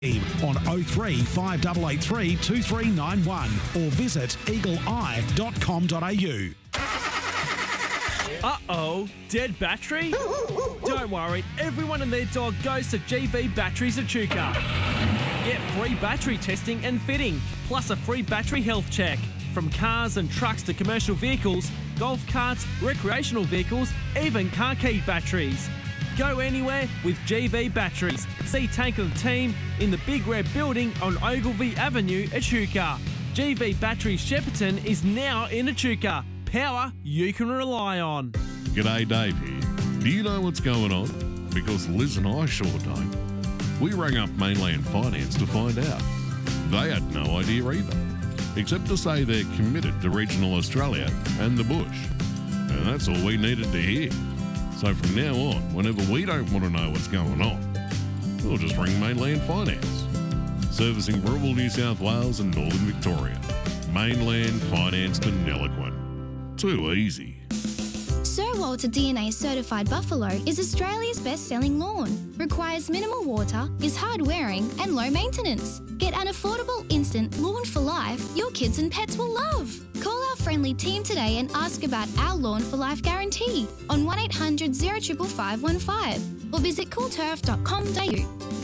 on 03 5883 2391 or visit eagleeye.com.au. Uh-oh, dead battery? Don't worry, everyone and their dog goes to GV Batteries Echuca. Get free battery testing and fitting, plus a free battery health check. From cars and trucks to commercial vehicles, golf carts, recreational vehicles, even car key batteries. Go anywhere with GV Batteries. See Tank and the team in the Big Red Building on Ogilvie Avenue, Echuca. GV Batteries Shepparton is now in Echuca. Power you can rely on. G'day, Dave here. Do you know what's going on? Because Liz and I sure don't. We rang up Mainland Finance to find out. They had no idea either, except to say they're committed to regional Australia and the bush. And that's all we needed to hear. So from now on, whenever we don't want to know what's going on, we'll just ring Mainland Finance. Servicing rural New South Wales and Northern Victoria. Mainland Financed and Nelaquin. Too easy. Sir Walter DNA Certified Buffalo is Australia's best-selling lawn. Requires minimal water, is hard-wearing and low maintenance. Get an affordable instant lawn for life your kids and pets will love. Call our friendly team today and ask about our Lawn for Life guarantee on 1800 055515 or visit coolturf.com.au.